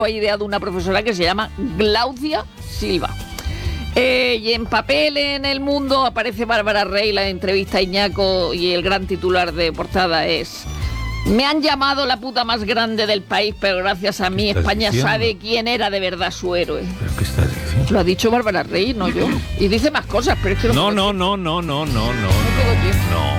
ha ideado una profesora que se llama Glaucia Silva. Y en papel en El Mundo aparece Bárbara Rey, la entrevista a Iñaco, y el gran titular de portada es: me han llamado la puta más grande del país, pero gracias a mí España sabe quién era de verdad su héroe. ¿Pero qué estás diciendo? Lo ha dicho Bárbara Rey, no yo. Y dice más cosas, pero es que No. tengo tiempo.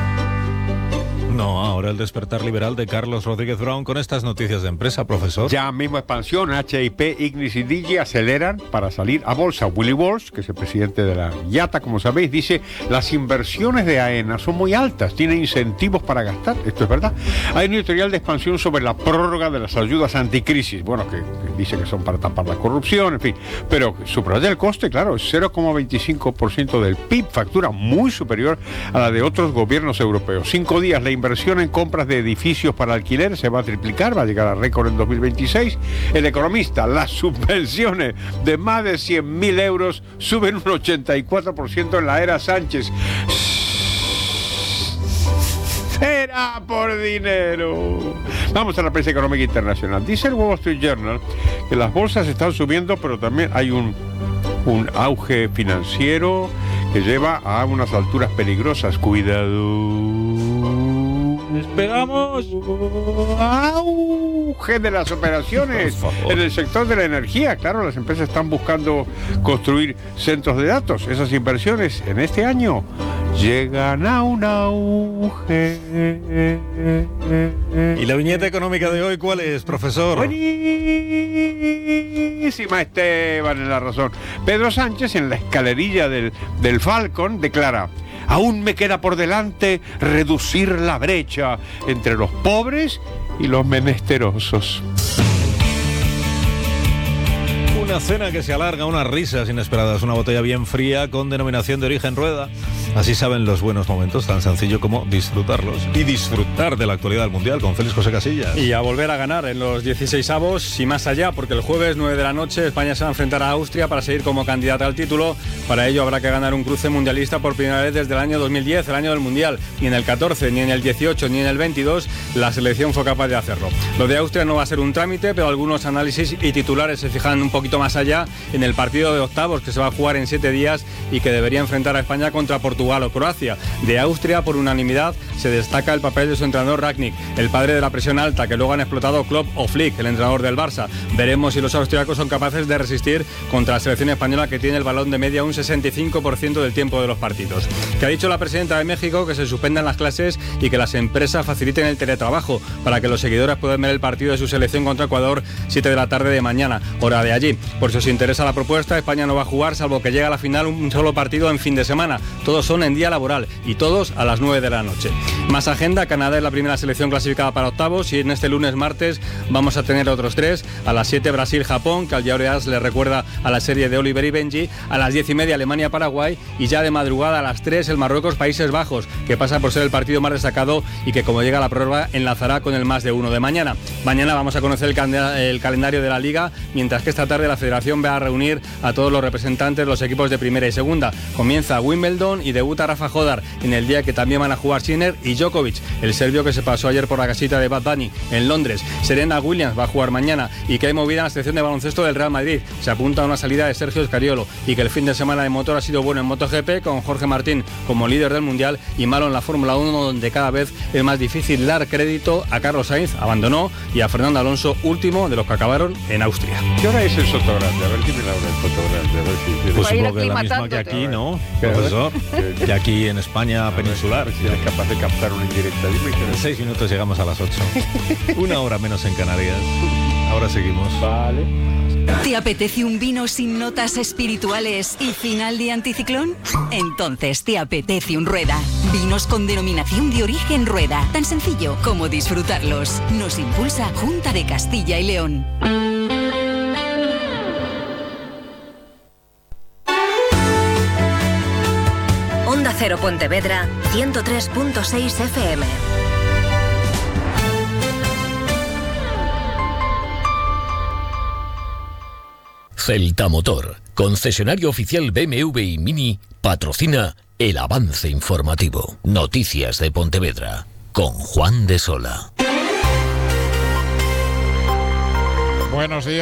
No, ahora el despertar liberal de Carlos Rodríguez Brown con estas noticias de empresa, profesor. Ya mismo expansión, HIP, Ignis y Digi aceleran para salir a bolsa. Willy Walsh, que es el presidente de la IATA, como sabéis, dice: las inversiones de AENA son muy altas, tiene incentivos para gastar. Esto es verdad. Hay un editorial de expansión sobre la prórroga de las ayudas anticrisis. Bueno, que dice que son para tapar la corrupción, en fin. Pero subraya el coste, claro, es 0,25% del PIB, factura muy superior a la de otros gobiernos europeos. 5 días, la inversión en compras de edificios para alquiler se va a triplicar, va a llegar a récord en 2026. El Economista: las subvenciones de más de 100.000 euros suben un 84% en la era Sánchez. Será por dinero. Vamos a la prensa económica internacional. Dice el Wall Street Journal que las bolsas están subiendo, pero también hay un auge financiero que lleva a unas alturas peligrosas. Cuidado. Esperamos. Auge de las operaciones en el sector de la energía. Claro, las empresas están buscando construir centros de datos. Esas inversiones en este año llegan a un auge. ¿Y la viñeta económica de hoy cuál es, profesor? Buenísima, Esteban, en la razón. Pedro Sánchez, en la escalerilla del Falcon, declara: aún me queda por delante reducir la brecha entre los pobres y los menesterosos. Una cena que se alarga, unas risas inesperadas, una botella bien fría con denominación de origen Rueda. Así saben los buenos momentos, tan sencillo como disfrutarlos. Y disfrutar de la actualidad del Mundial con Félix José Casillas. Y a volver a ganar en los 16avos y más allá, porque el jueves 9 de la noche España se va a enfrentar a Austria para seguir como candidata al título. Para ello habrá que ganar un cruce mundialista por primera vez desde el año 2010, el año del Mundial. Ni en el 14, ni en el 18, ni en el 22 la selección fue capaz de hacerlo. Lo de Austria no va a ser un trámite, pero algunos análisis y titulares se fijan un poquito más allá en el partido de octavos que se va a jugar en 7 días y que debería enfrentar a España contra Portugal o Croacia. De Austria, por unanimidad, se destaca el papel de su entrenador Rangnick, el padre de la presión alta que luego han explotado Klopp o Flick, el entrenador del Barça. Veremos si los austriacos son capaces de resistir contra la selección española, que tiene el balón de media un 65% del tiempo de los partidos. Que ha dicho la presidenta de México que se suspendan las clases y que las empresas faciliten el teletrabajo para que los seguidores puedan ver el partido de su selección contra Ecuador 7 de la tarde de mañana, hora de allí. Por si os interesa la propuesta, España no va a jugar, salvo que llegue a la final, un solo partido en fin de semana. Todos son en día laboral y todos a las 9 de la noche. Más agenda: Canadá es la primera selección clasificada para octavos y en este lunes martes vamos a tener otros 3. A las 7 Brasil-Japón, que al Llaureas le recuerda a la serie de Oliver y Benji. A las 10:30 Alemania-Paraguay y ya de madrugada a las 3 el Marruecos-Países Bajos, que pasa por ser el partido más destacado y que, como llega a la prórroga, enlazará con el más de uno de mañana. Mañana vamos a conocer el calendario de la Liga, mientras que esta tarde la Federación va a reunir a todos los representantes de los equipos de primera y segunda. Comienza Wimbledon y debuta Rafa Jodar, en el día que también van a jugar Sinner y Djokovic, el serbio que se pasó ayer por la casita de Bad Bunny en Londres. Serena Williams va a jugar mañana y que hay movida en la selección de baloncesto del Real Madrid. Se apunta a una salida de Sergio Scariolo y que el fin de semana de motor ha sido bueno en MotoGP, con Jorge Martín como líder del Mundial y malo en la Fórmula 1, donde cada vez es más difícil dar crédito a Carlos Sainz, abandonó, y a Fernando Alonso, último de los que acabaron en Austria. ¿Qué hora es el Sotogrande? A ver, dime la hora del Sotogrande. A ver si... Pues supongo que la misma que aquí, ¿no, profesor? Que aquí en España peninsular. Si eres capaz de captar una indirecta. Dime que en 6 minutos llegamos a las 8. Una hora menos en Canarias. Ahora seguimos. Vale. ¿Te apetece un vino sin notas espirituales y final de anticiclón? Entonces te apetece un Rueda. Vinos con denominación de origen Rueda. Tan sencillo como disfrutarlos. Nos impulsa Junta de Castilla y León. Onda Cero Pontevedra, 103.6 FM. Celta Motor, concesionario oficial BMW y Mini, patrocina el avance informativo. Noticias de Pontevedra, con Juan de Sola. Buenos días.